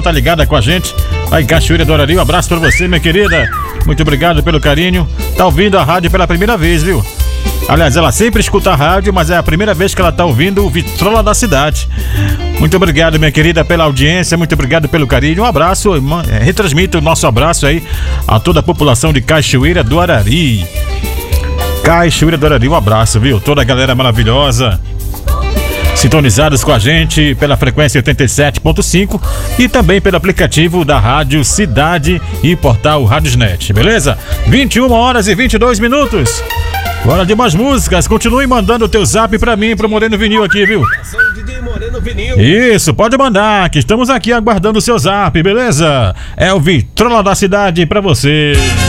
Nacional, tá ligada com a gente. Aí, Cachoeira do Arari, um abraço pra você, minha querida. Muito obrigado pelo carinho. Tá ouvindo a rádio pela primeira vez, viu? Aliás, ela sempre escuta a rádio, mas é a primeira vez que ela tá ouvindo o Vitrola da Cidade. Muito obrigado, minha querida, pela audiência, muito obrigado pelo carinho. Um abraço, retransmito o nosso abraço aí a toda a população de Cachoeira do Arari. Cachoeira do Arari, um abraço, viu? Toda a galera maravilhosa, sintonizados com a gente pela frequência 87.5 e também pelo aplicativo da Rádio Cidade e portal Radiosnet, beleza? 21 horas e 22 minutos. Hora de mais músicas. Continue mandando o teu zap pra mim, pro Moreno Vinil aqui, viu? Isso, pode mandar, que estamos aqui aguardando o seu zap, beleza? É o Vitrola da Cidade pra você.